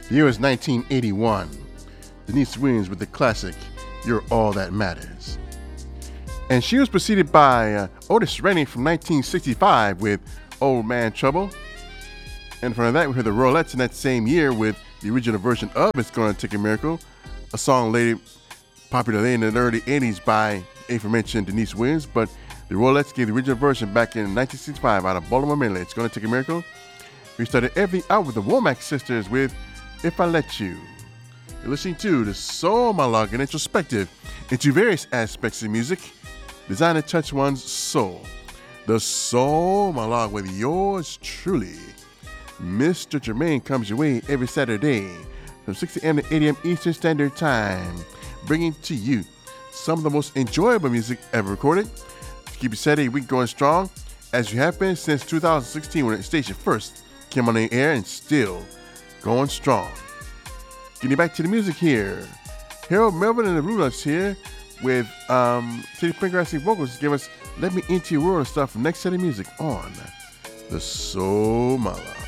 The year was 1981. Deniece Williams with the classic, You're All That Matters. And she was preceded by Otis Redding from 1965 with Old Man Trouble. And from that, we heard the Rolettes in that same year with the original version of It's Gonna Take a Miracle, a song later popular in the early 80s by aforementioned Deniece Williams, but the Rolettes gave the original version back in 1965 out of Baltimore, Maryland. It's Gonna Take a Miracle. We started everything out with the Womack Sisters with If I Let You. You're listening to the soul monologue and introspective into various aspects of music, designed to touch one's soul. The soul monologue with yours truly, Mr. Jermaine, comes your way every Saturday from 6 a.m. to 8 a.m. Eastern Standard Time, bringing to you some of the most enjoyable music ever recorded. To keep your Saturday week going strong, as you have been since 2016 when the station first came on the air, and still going strong. Getting back to the music here. Harold Melvin and the Rolettes here with Teddy Pendergrass vocals give us Let Me Into Your World and stuff from next set of music on the Soul Monologue.